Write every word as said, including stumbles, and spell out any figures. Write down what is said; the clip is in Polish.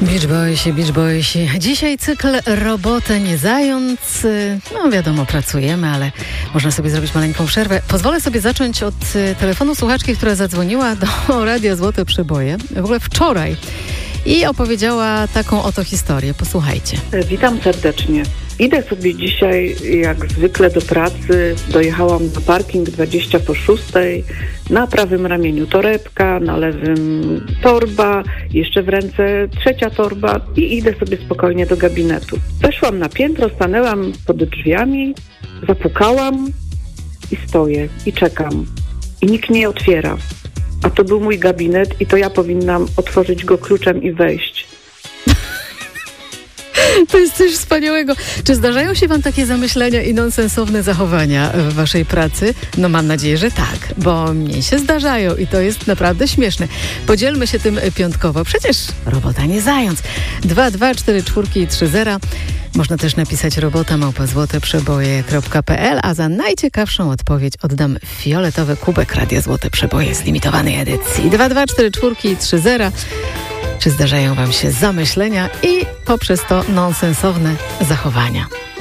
Beach Boysi, Beach Boysi. Dzisiaj cykl Robota nie zając. No wiadomo, pracujemy, ale można sobie zrobić maleńką przerwę. Pozwolę sobie zacząć od telefonu słuchaczki, która zadzwoniła do Radia Złote Przeboje. W ogóle wczoraj. I opowiedziała taką oto historię. Posłuchajcie. Witam serdecznie. Idę sobie dzisiaj jak zwykle do pracy. Dojechałam na parking dwadzieścia po szóstej. Na prawym ramieniu torebka, na lewym torba, jeszcze w ręce trzecia torba i idę sobie spokojnie do gabinetu. Weszłam na piętro, stanęłam pod drzwiami, zapukałam i stoję i czekam. I nikt nie otwiera. A to był mój gabinet i to ja powinnam otworzyć go kluczem i wejść. To jest coś wspaniałego. Czy zdarzają się wam takie zamyślenia i nonsensowne zachowania w waszej pracy? No mam nadzieję, że tak, bo mnie się zdarzają i to jest naprawdę śmieszne. Podzielmy się tym piątkowo. Przecież robota nie zając. dwa dwa cztery cztery trzy zero. Można też napisać robota małpa złote przeboje kropka p l, a za najciekawszą odpowiedź oddam fioletowy kubek Radia Złote Przeboje z limitowanej edycji. dwa dwa cztery cztery trzy zero. Czy zdarzają wam się zamyślenia i poprzez to nonsensowne zachowania?